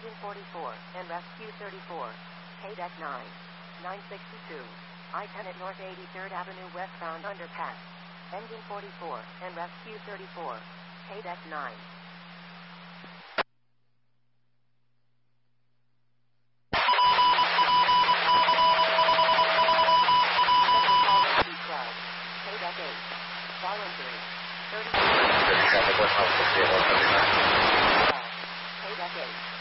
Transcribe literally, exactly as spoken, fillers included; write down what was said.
Engine forty-four, and Rescue thirty-four. K-Deck nine. nine sixty-two. I ten at North eighty-third Avenue westbound underpass. Engine forty-four, and Rescue thirty-four. K-Deck nine. K-Deck eight. Voluntary. thirty-four. K-Deck eight.